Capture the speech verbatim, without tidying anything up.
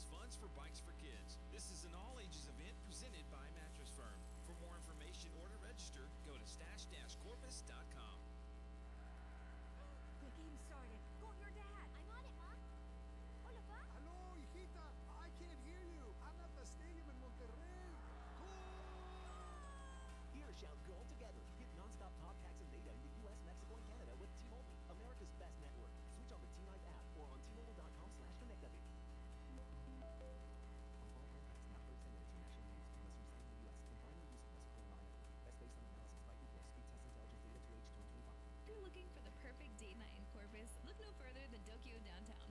raise funds for Bikes for Kids. This is an all-ages event presented by Mattress Firm. For more information or to register, go to stash dash corpus dot com. The game started. Go your dad. I'm on it, Mom. Hola, Pa. Hello, hijita. I can't hear you. I'm at the stadium in Monterrey. Here, shout goal together. Get nonstop talk, text, and data in the U S, Mexico, and Canada with T-Mobile, America's best network. Switch on the T-Life app or on T Mobile dot com slash connected. If you're looking for the perfect date night in Corpus, look no further than Tokyo Downtown.